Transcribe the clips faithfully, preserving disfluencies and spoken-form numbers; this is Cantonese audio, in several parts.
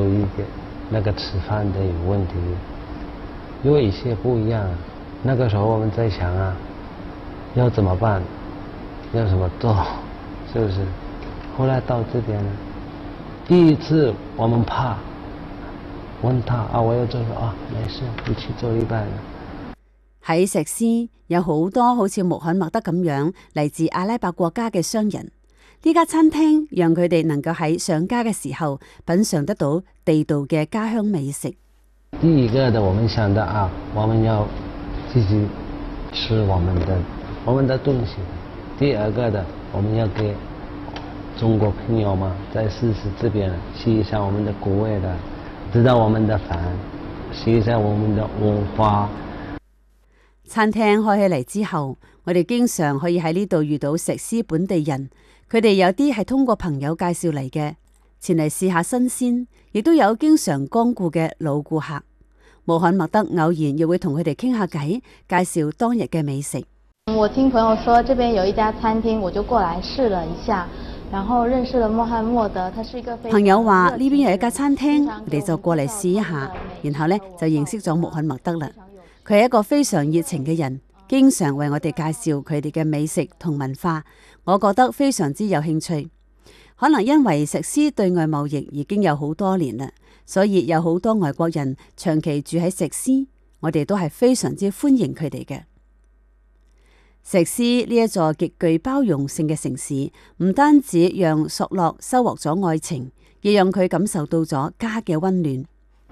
有一点那个吃饭的有问题，有一些不一样。那个时候我们在想啊，要怎么办，要怎么做，是不是？后来到这边呢，第一次我們怕，問他啊，我要做啊，沒事，一起做一半。 喺石獅有好多好似穆罕默德咁樣嚟自阿拉伯國家嘅商人，呢家餐廳讓佢哋能夠喺上家嘅時候品嚐得到地道嘅家鄉美食。 第一個的，我們想到啊，我們要自己吃我們的我們的東西。第二個的，我們要給中國朋友嘛，在試試這邊試一下我們的口味的，知道我們的飯，試一下我們的文化。 餐廳開起嚟之後，我哋經常可以喺呢度遇到石獅本地人，佢哋有啲係通過朋友介紹嚟嘅，前嚟試下新鮮，亦都有經常光顧嘅老顧客。穆罕默德偶然亦會同佢哋傾下偈，介紹當日嘅美食。 我聽朋友說，這邊有一家餐廳，我就過來試了一下，然後認識了穆罕默德，他是一個非常朋友話呢邊有一家餐廳，我哋就過嚟試一下，然後呢就認識咗穆罕默德啦。佢係一個非常熱情嘅人，經常為我哋介紹佢哋嘅美食同文化，我覺得非常之有興趣。可能因為石獅對外貿易已經有好多年啦，所以有好多外國人長期住喺石獅，我哋都係非常之歡迎佢哋嘅。石獅呢一座極具包容性嘅城市，唔單止讓索洛收穫咗愛情，亦讓佢感受到咗家嘅溫暖。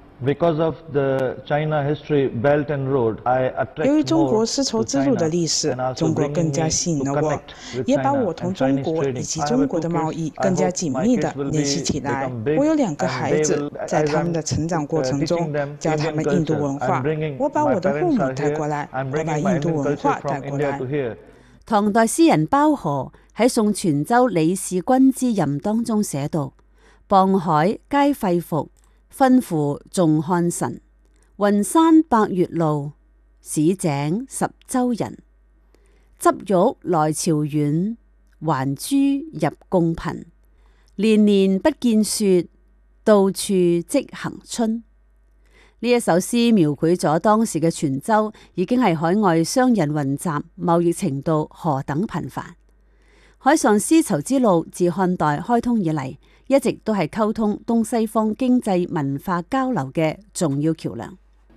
由於中國絲綢之路的歷史，中國更加吸引了我，也把我同中國以及中國的貿易更加緊密地聯繫起來。我有兩個孩子，在他們的成長過程中，教他們印度文化。我把我的父母帶過來，我把印度文化帶過來。 唐代詩人包河喺送泉州李使君之任當中寫道：傍海皆肺腑，分乎眾漢臣，雲山百越路，市井十州人。執玉來朝遠，還珠入貢頻。年年不見雪，到處即行春。呢一首詩描繪咗當時嘅泉州已經係海外商人雲集，貿易程度何等頻繁。海上絲綢之路自漢代開通以嚟，一直都係溝通東西方經濟文化交流嘅重要橋梁。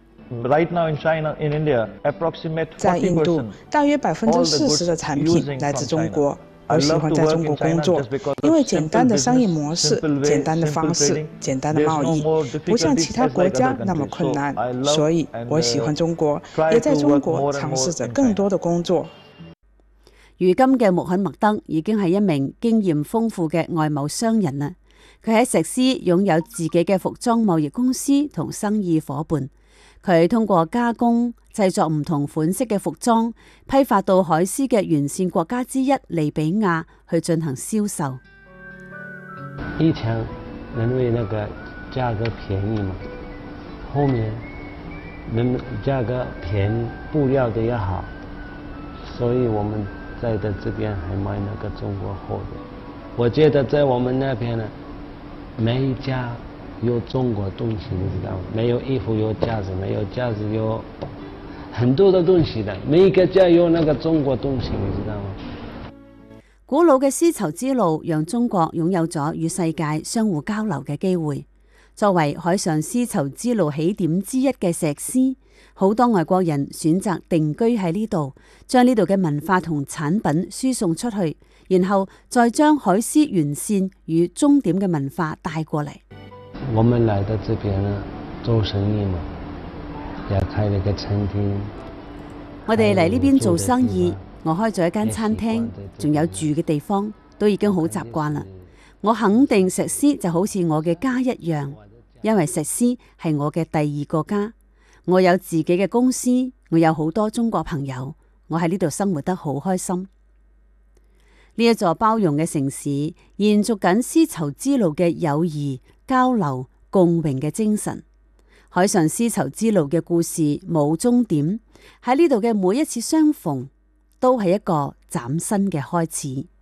在印度，大約百分之四十的產品來自中國。我喜歡在中國工作，因為簡單的商業模式、簡單的方式、簡單的貿易，不像其他國家那麼困難，所以我喜歡中國，也在中國嘗試着更多的工作。 如今嘅穆罕默德已經係一名經驗豐富嘅外貿商人啦。佢喺石獅擁有自己嘅服裝貿易公司同生意夥伴。佢通過加工製作唔同款式嘅服裝，批發到海獅嘅沿線國家之一利比亞去進行銷售。 以前因為那個價格便宜嘛，後面人價格便宜，布料的也好，所以我們在的這邊還買那個中國貨的。我覺得在我們那邊呢，每一家有中國東西，你知道嗎？沒有衣服有架子，沒有架子有很多的東西的，每一個家有那個中國東西，你知道嗎？ 古老嘅絲綢之路讓中國擁有咗與世界相互交流嘅機會。作為海上絲綢之路起點之一嘅石獅，好多外國人選擇定居喺呢度，將呢度嘅文化同產品輸送出去，然後再將海獅沿線與終點嘅文化帶過嚟。 我們來到這邊呢，做生意嘛，也開了個餐廳。 我哋嚟呢邊做生意，我開咗一間餐廳，仲有住嘅地方，都已經好習慣啦。我肯定石獅就好似我嘅家一樣，因為石獅係我嘅第二個家。我有自己嘅公司，我有好多中國朋友，我喺呢度生活得好開心。呢一座包容嘅城市，延續緊絲綢之路嘅友誼、交流、共榮嘅精神。海上絲綢之路嘅故事冇終點，喺呢度嘅每一次相逢，都係一個嶄新嘅開始。